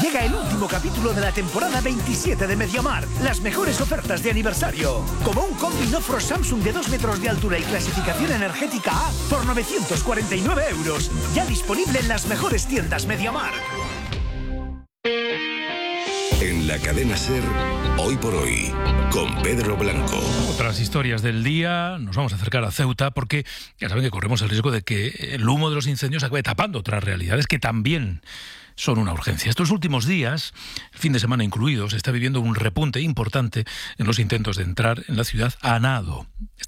Llega el último capítulo de la temporada 27 de MediaMarkt. Las mejores ofertas de aniversario. Como un combi Nofrost Samsung de 2 metros de altura y clasificación energética A por 949 €. Ya disponible en las mejores tiendas MediaMarkt. En la cadena SER, Hoy por Hoy, con Pedro Blanco. Otras historias del día, nos vamos a acercar a Ceuta porque ya saben que corremos el riesgo de que el humo de los incendios acabe tapando otras realidades que también son una urgencia. Estos últimos días, fin de semana incluido, se está viviendo un repunte importante en los intentos de entrar en la ciudad a nado.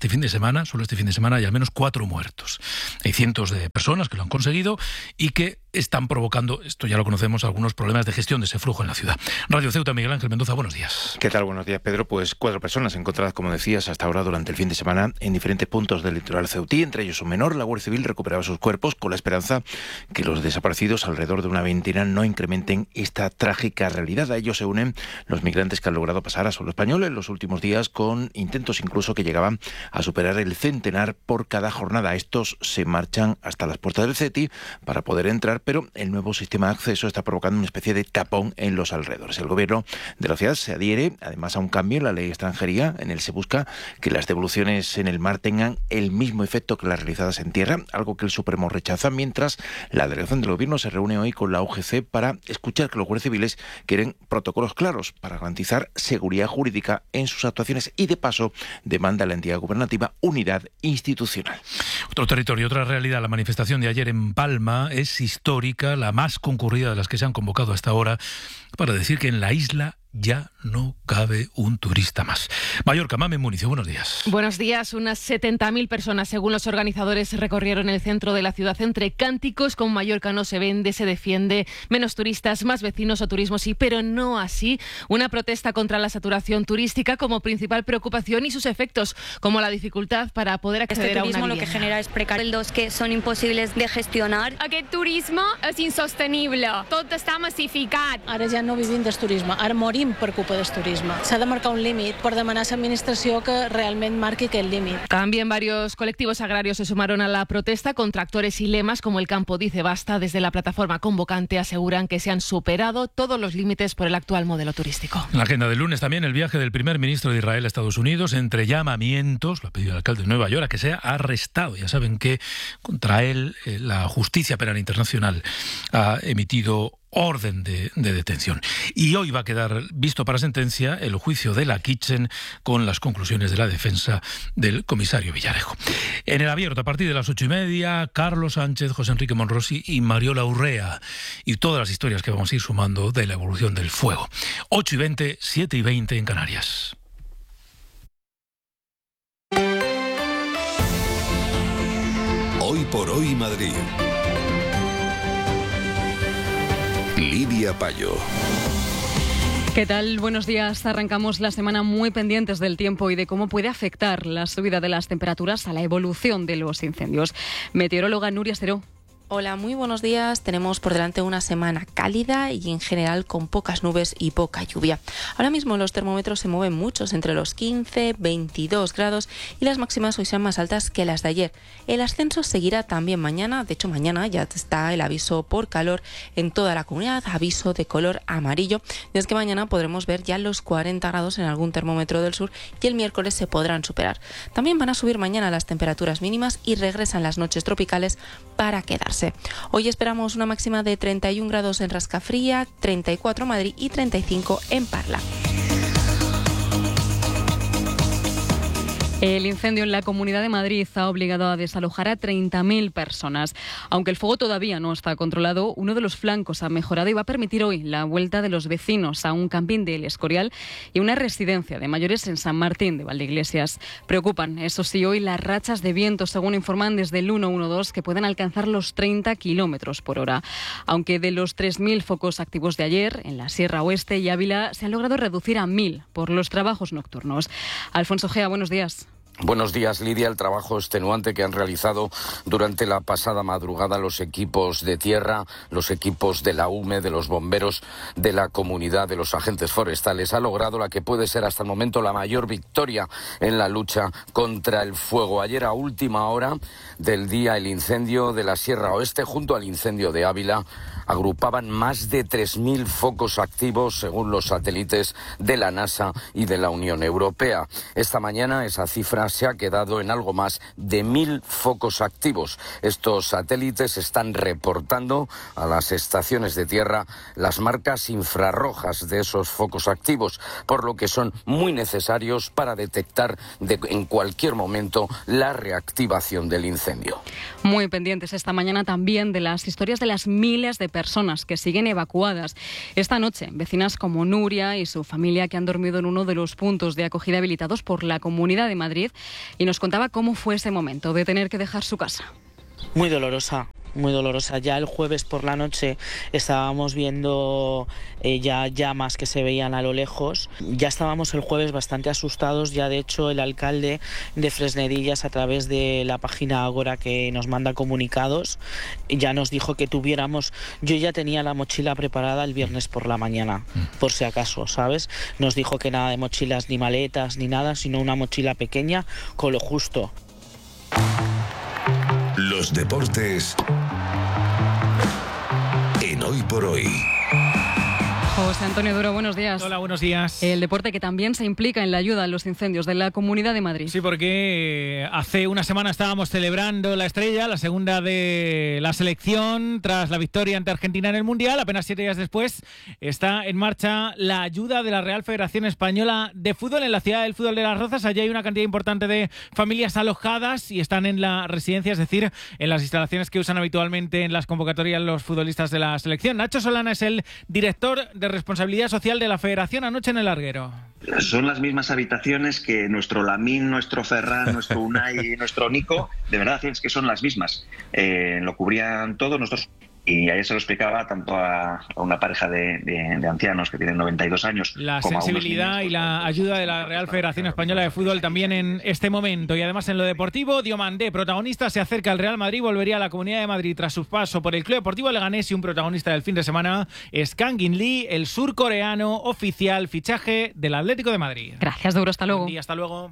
Solo este fin de semana, hay al menos 4 muertos. Hay cientos de personas que lo han conseguido y que están provocando, esto ya lo conocemos, algunos problemas de gestión de ese flujo en la ciudad. Radio Ceuta, Miguel Ángel Mendoza, buenos días. ¿Qué tal? Buenos días, Pedro. Pues 4 personas encontradas, como decías, hasta ahora durante el fin de semana en diferentes puntos del litoral ceutí, entre ellos un menor. La Guardia Civil recuperaba sus cuerpos con la esperanza que los desaparecidos, alrededor de una veintena, no incrementen esta trágica realidad. A ellos se unen los migrantes que han logrado pasar a suelo español en los últimos días, con intentos incluso que llegaban a superar el centenar por cada jornada. Estos se marchan hasta las puertas del CETI para poder entrar, pero el nuevo sistema de acceso está provocando una especie de tapón en los alrededores. El gobierno de la ciudad se adhiere además a un cambio en la ley de extranjería. En él se busca que las devoluciones en el mar tengan el mismo efecto que las realizadas en tierra, algo que el Supremo rechaza, mientras la delegación del gobierno se reúne hoy con la UGC para escuchar que los guardias civiles quieren protocolos claros para garantizar seguridad jurídica en sus actuaciones y, de paso, demanda a la entidad gubernativa unidad institucional. Otro territorio, otra realidad. La manifestación de ayer en Palma es histórica, la más concurrida de las que se han convocado hasta ahora, para decir que en la isla ya no cabe un turista más. Mallorca, Mamen Municio, buenos días. Buenos días. Unas 70.000 personas, según los organizadores, recorrieron el centro de la ciudad entre cánticos con Mallorca no se vende, se defiende, menos turistas, más vecinos o turismo sí, pero no así. Una protesta contra la saturación turística como principal preocupación y sus efectos, como la dificultad para poder acceder a una vivienda. Lo que genera es precarios que son imposibles de gestionar. Aquest turisme és insostenible, tot està massificat. Ara ja no vivim del turisme, ara morim per culpa del turisme. S'ha de marcar un límit per demanar a l'administració que realment marqui aquest límit. También varios colectivos agrarios se sumaron a la protesta con tractores y lemas como el Campo Dice Basta. Desde la plataforma convocante aseguran que se han superado todos los límites por el actual modelo turístico. En la agenda del lunes también el viaje del primer ministro de Israel a Estados Unidos, entre llamamientos, lo ha pedido el alcalde de Nueva York, a que sea arrestado. Ya saben que contra él la Justicia Penal Internacional ha emitido orden de detención. Y hoy va a quedar visto para sentencia el juicio de la Kitchen con las conclusiones de la defensa del comisario Villarejo. En el abierto, a partir de las 8:30, Carlos Sánchez, José Enrique Monrosi y Mariola Urrea. Y todas las historias que vamos a ir sumando de la evolución del fuego. 8:20, 7:20 en Canarias. Hoy por Hoy Madrid. Lidia Payo. ¿Qué tal? Buenos días. Arrancamos la semana muy pendientes del tiempo y de cómo puede afectar la subida de las temperaturas a la evolución de los incendios. Meteoróloga Nuria Seró. Hola, muy buenos días. Tenemos por delante una semana cálida y en general con pocas nubes y poca lluvia. Ahora mismo los termómetros se mueven muchos, entre los 15, 22 grados y las máximas hoy serán más altas que las de ayer. El ascenso seguirá también mañana. De hecho, mañana ya está el aviso por calor en toda la comunidad, aviso de color amarillo. Y es que mañana podremos ver ya los 40 grados en algún termómetro del sur y el miércoles se podrán superar. También van a subir mañana las temperaturas mínimas y regresan las noches tropicales para quedarse. Hoy esperamos una máxima de 31 grados en Rascafría, 34 en Madrid y 35 en Parla. El incendio en la Comunidad de Madrid ha obligado a desalojar a 30.000 personas. Aunque el fuego todavía no está controlado, uno de los flancos ha mejorado y va a permitir hoy la vuelta de los vecinos a un camping del Escorial y una residencia de mayores en San Martín de Valdeiglesias. Preocupan, eso sí, hoy las rachas de viento, según informan desde el 112, que pueden alcanzar los 30 kilómetros por hora. Aunque de los 3.000 focos activos de ayer, en la Sierra Oeste y Ávila, se han logrado reducir a 1.000 por los trabajos nocturnos. Alfonso Gea, buenos días. Buenos días, Lidia. El trabajo extenuante que han realizado durante la pasada madrugada los equipos de tierra, los equipos de la UME, de los bomberos, de la comunidad, de los agentes forestales, ha logrado la que puede ser hasta el momento la mayor victoria en la lucha contra el fuego. Ayer a última hora del día el incendio de la Sierra Oeste junto al incendio de Ávila agrupaban más de 3.000 focos activos según los satélites de la NASA y de la Unión Europea. Esta mañana esa cifra se ha quedado en algo más de 1.000 focos activos. Estos satélites están reportando a las estaciones de tierra las marcas infrarrojas de esos focos activos, por lo que son muy necesarios para detectar en cualquier momento la reactivación del incendio. Muy pendientes esta mañana también de las historias de las miles de personas que siguen evacuadas. Esta noche, vecinas como Nuria y su familia que han dormido en uno de los puntos de acogida habilitados por la Comunidad de Madrid y nos contaba cómo fue ese momento de tener que dejar su casa. Muy dolorosa. Muy dolorosa. Ya el jueves por la noche estábamos viendo ya llamas que se veían a lo lejos. Ya estábamos el jueves bastante asustados. Ya de hecho el alcalde de Fresnedillas, a través de la página Agora que nos manda comunicados, ya nos dijo que tuviéramos... Yo ya tenía la mochila preparada el viernes por la mañana, por si acaso, ¿sabes? Nos dijo que nada de mochilas ni maletas ni nada, sino una mochila pequeña con lo justo. Los deportes en Hoy por Hoy. José Antonio Duro, buenos días. Hola, buenos días. El deporte que también se implica en la ayuda a los incendios de la Comunidad de Madrid. Sí, porque hace una semana estábamos celebrando la estrella, la segunda de la selección, tras la victoria ante Argentina en el Mundial. Apenas 7 días después está en marcha la ayuda de la Real Federación Española de Fútbol en la ciudad del fútbol de Las Rozas. Allí hay una cantidad importante de familias alojadas y están en la residencia, es decir, en las instalaciones que usan habitualmente en las convocatorias los futbolistas de la selección. Nacho Solana es el director de Responsabilidad Social de la Federación anoche en el Larguero. Son las mismas habitaciones que nuestro Lamín, nuestro Ferran, nuestro Unai y nuestro Nico. De verdad, es que son las mismas. Lo cubrían todos nosotros. Y ayer se lo explicaba tanto a una pareja de ancianos que tienen 92 años. La como sensibilidad y la ayuda de la Real Federación Española de Fútbol también en este momento. Y además en lo deportivo, Diomandé, protagonista, se acerca al Real Madrid, volvería a la Comunidad de Madrid tras su paso por el Club Deportivo Leganés, y un protagonista del fin de semana es Kang In Lee, el surcoreano oficial fichaje del Atlético de Madrid. Gracias, Duro, hasta luego. Y hasta luego.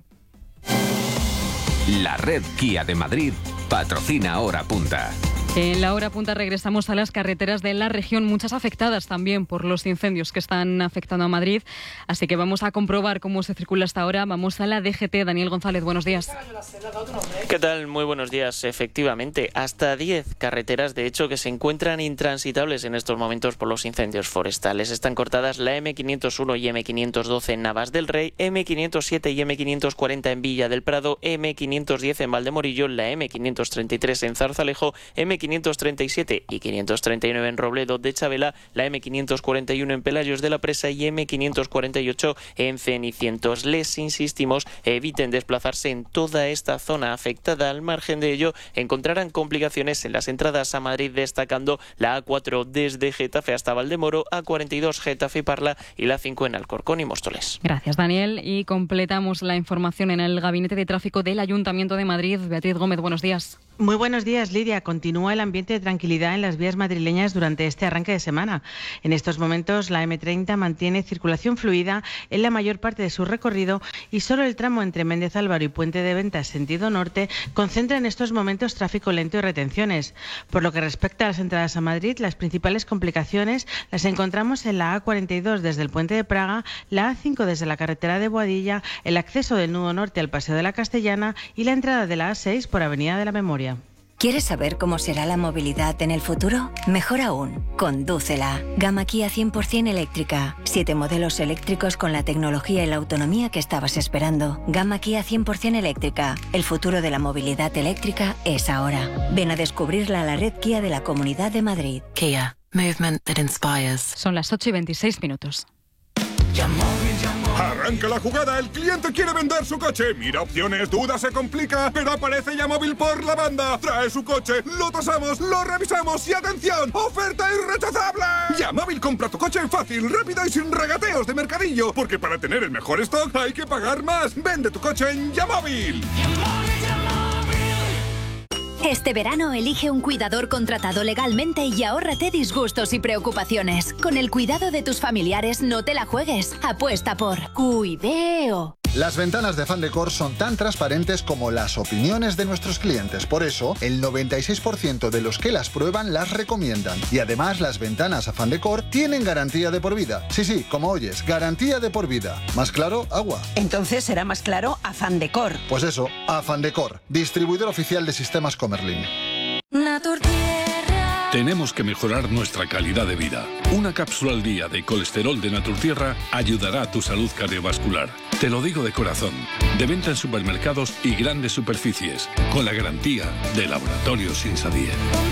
La red Kia de Madrid patrocina Hora Punta. En la hora punta regresamos a las carreteras de la región, muchas afectadas también por los incendios que están afectando a Madrid. Así que vamos a comprobar cómo se circula hasta ahora. Vamos a la DGT. Daniel González, buenos días. ¿Qué tal? Muy buenos días. Efectivamente, hasta 10 carreteras, de hecho, que se encuentran intransitables en estos momentos por los incendios forestales. Están cortadas la M501 y M512 en Navas del Rey, M507 y M540 en Villa del Prado, M510 en Valdemorillo, la M533 en Zarzalejo, M537 y 539 en Robledo de Chabela, la M541 en Pelayos de la Presa y M548 en Cenicientos. Les insistimos, eviten desplazarse en toda esta zona afectada. Al margen de ello, encontrarán complicaciones en las entradas a Madrid, destacando la A4 desde Getafe hasta Valdemoro, A42 Getafe y Parla y la 5 en Alcorcón y Móstoles. Gracias, Daniel. Y completamos la información en el Gabinete de Tráfico del Ayuntamiento de Madrid. Beatriz Gómez, buenos días. Muy buenos días, Lidia. Continúa el ambiente de tranquilidad en las vías madrileñas durante este arranque de semana. En estos momentos, la M30 mantiene circulación fluida en la mayor parte de su recorrido y solo el tramo entre Méndez Álvaro y Puente de Ventas, sentido norte, concentra en estos momentos tráfico lento y retenciones. Por lo que respecta a las entradas a Madrid, las principales complicaciones las encontramos en la A42 desde el Puente de Praga, la A5 desde la carretera de Boadilla, el acceso del nudo norte al Paseo de la Castellana y la entrada de la A6 por Avenida de la Memoria. ¿Quieres saber cómo será la movilidad en el futuro? Mejor aún, condúcela. Gama Kia 100% eléctrica. 7 modelos eléctricos con la tecnología y la autonomía que estabas esperando. Gama Kia 100% eléctrica. El futuro de la movilidad eléctrica es ahora. Ven a descubrirla a la red Kia de la Comunidad de Madrid. Kia. Movement that inspires. Son las 8:26. Arranca la jugada, el cliente quiere vender su coche. Mira opciones, duda, se complica, pero aparece Yamóvil por la banda. Trae su coche, lo tasamos, lo revisamos y ¡atención! ¡Oferta irrechazable! Yamóvil compra tu coche fácil, rápido y sin regateos de mercadillo. Porque para tener el mejor stock hay que pagar más. Vende tu coche en Yamóvil. Este verano elige un cuidador contratado legalmente y ahórrate disgustos y preocupaciones. Con el cuidado de tus familiares no te la juegues. Apuesta por Cuideo. Las ventanas de Afán Decor son tan transparentes como las opiniones de nuestros clientes. Por eso, el 96% de los que las prueban las recomiendan. Y además, las ventanas Afán Decor tienen garantía de por vida. Sí, como oyes, garantía de por vida. ¿Más claro? Agua. Entonces será más claro Afán Decor. Pues eso, Afán Decor, distribuidor oficial de sistemas Comerlin. Tenemos que mejorar nuestra calidad de vida. Una cápsula al día de colesterol de Naturtierra ayudará a tu salud cardiovascular. Te lo digo de corazón. De venta en supermercados y grandes superficies. Con la garantía de Laboratorios Insadier.